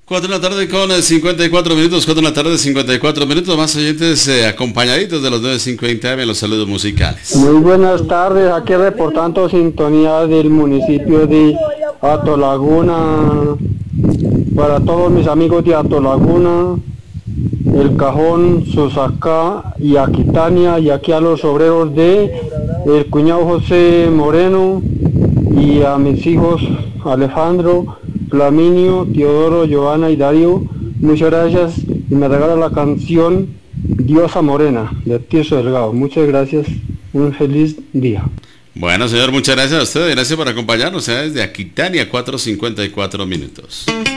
4 de la tarde con 54 minutos, 4 de la tarde 54 minutos, más oyentes acompañaditos de los 9:50 AM, los saludos musicales. Muy buenas tardes, aquí reportando sintonía del municipio de Atolaguna, para todos mis amigos de Atolaguna, El Cajón, Sosacá y Aquitania, y aquí a los obreros de el cuñado José Moreno y a mis hijos Alejandro, Flaminio, Teodoro, Joana y Darío. Muchas gracias y me regala la canción Diosa Morena de Tirso Delgado. Muchas gracias, un feliz día. Bueno, señor, muchas gracias a usted, gracias por acompañarnos desde Aquitania, 4:54 minutos.